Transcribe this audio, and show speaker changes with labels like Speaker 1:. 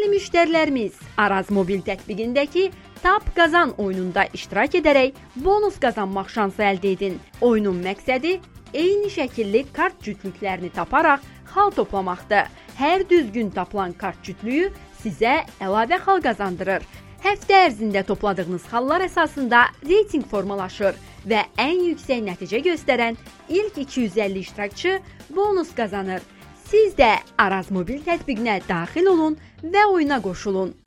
Speaker 1: Dəyərli müştərilərimiz, Araz mobil tətbiqindəki Tap Qazan oyununda iştirak edərək bonus qazanmaq şansı əldə edin. Oyunun məqsədi eyni şəkilli kart cütlüklərini taparaq xal toplamaqdır. Hər düzgün tapılan kart cütlüyü sizə əlavə xal qazandırır. Həftə ərzində topladığınız xallar əsasında reyting formalaşır və ən yüksək nəticə göstərən ilk 250 iştirakçı bonus qazanır. Siz də Araz mobil tətbiqinə daxil olun və oyuna qoşulun.